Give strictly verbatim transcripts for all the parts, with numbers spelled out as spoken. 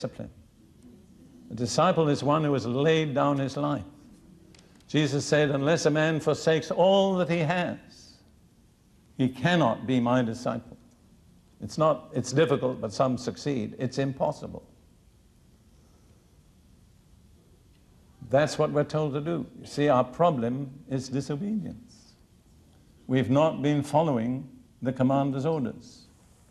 discipline. A disciple is one who has laid down his life. Jesus said, unless a man forsakes all that he has, he cannot be my disciple. It's not, it's difficult, but some succeed. It's impossible. That's what we're told to do. You see, our problem is disobedience. We've not been following the commander's orders.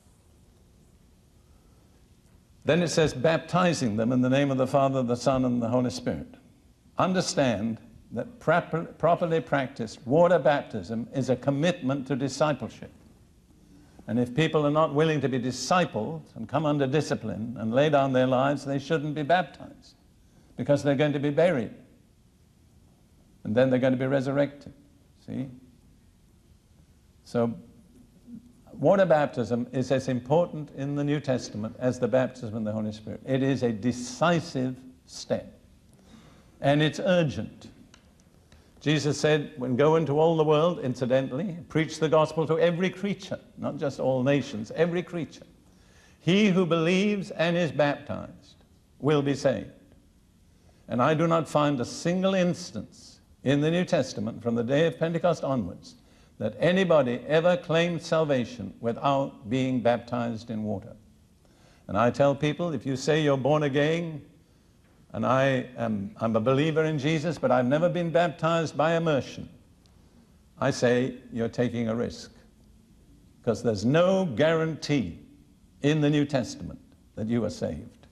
Then it says, baptizing them in the name of the Father, the Son, and the Holy Spirit. Understand that proper, properly practiced water baptism is a commitment to discipleship. And if people are not willing to be discipled and come under discipline and lay down their lives, they shouldn't be baptized, because they're going to be buried. And then they're going to be resurrected. See? So water baptism is as important in the New Testament as the baptism in the Holy Spirit. It is a decisive step. And it's urgent. Jesus said, when go into all the world, incidentally, preach the gospel to every creature, not just all nations, every creature. He who believes and is baptized will be saved. And I do not find a single instance in the New Testament from the day of Pentecost onwards that anybody ever claimed salvation without being baptized in water. And I tell people, if you say you're born again, and I am I'm a believer in Jesus, but I've never been baptized by immersion, I say you're taking a risk, because there's no guarantee in the New Testament that you are saved.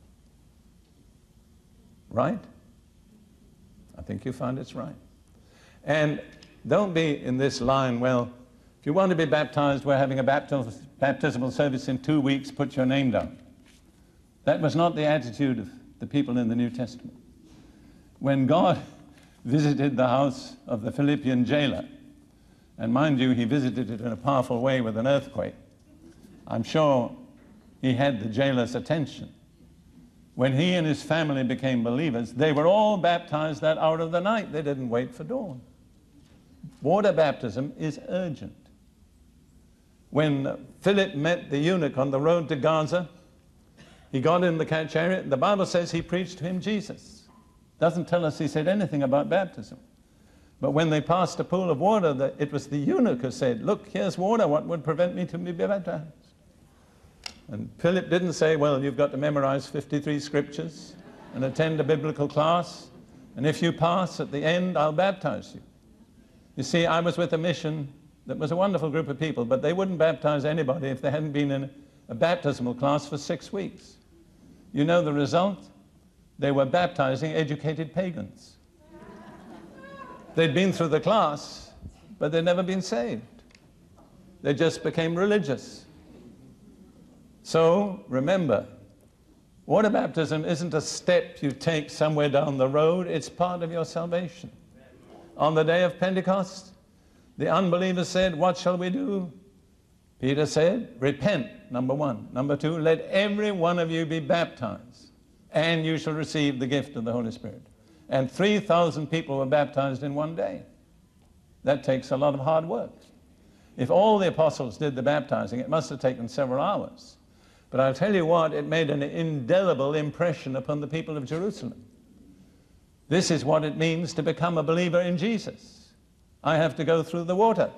Right? I think you found it's right. And don't be in this line, well, if you want to be baptized, we're having a baptis baptismal service in two weeks, put your name down. That was not the attitude of the people in the New Testament. When God visited the house of the Philippian jailer, and mind you, he visited it in a powerful way with an earthquake, I'm sure he had the jailer's attention. When he and his family became believers, they were all baptized that hour of the night. They didn't wait for dawn. Water baptism is urgent. When Philip met the eunuch on the road to Gaza, he got in the chariot. The Bible says he preached to him Jesus. Doesn't tell us he said anything about baptism. But when they passed a pool of water, the, it was the eunuch who said, look, here's water. What would prevent me to be baptized? And Philip didn't say, well, you've got to memorize fifty-three scriptures and attend a biblical class, and if you pass at the end, I'll baptize you. You see, I was with a mission that was a wonderful group of people, but they wouldn't baptize anybody if they hadn't been in a baptismal class for six weeks. You know the result? They were baptizing educated pagans. They'd been through the class, but they'd never been saved. They just became religious. So remember, water baptism isn't a step you take somewhere down the road. It's part of your salvation. On the day of Pentecost, the unbelievers said, what shall we do? Peter said, repent, number one. Number two, let every one of you be baptized, and you shall receive the gift of the Holy Spirit. And three thousand people were baptized in one day. That takes a lot of hard work. If all the apostles did the baptizing, it must have taken several hours. But I'll tell you what, it made an indelible impression upon the people of Jerusalem. This is what it means to become a believer in Jesus. I have to go through the water.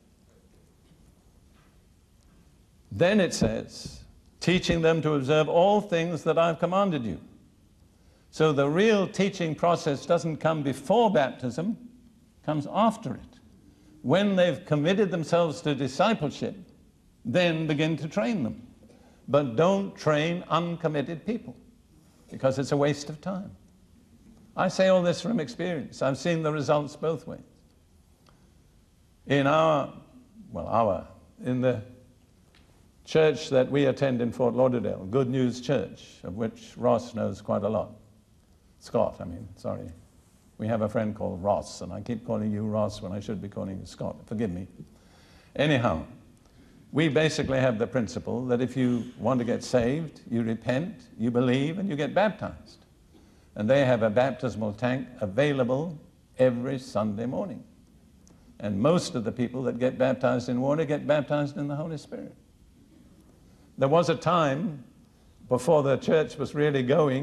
Then it says, teaching them to observe all things that I've commanded you. So the real teaching process doesn't come before baptism, it comes after it. When they've committed themselves to discipleship, then begin to train them. But don't train uncommitted people, because it's a waste of time. I say all this from experience. I've seen the results both ways. In our, well, our, in the church that we attend in Fort Lauderdale, Good News Church, of which Ross knows quite a lot. Scott, I mean, sorry. We have a friend called Ross, and I keep calling you Ross when I should be calling you Scott. Forgive me. Anyhow, we basically have the principle that if you want to get saved, you repent, you believe, and you get baptized. And they have a baptismal tank available every Sunday morning. And most of the people that get baptized in water get baptized in the Holy Spirit. There was a time before the church was really going,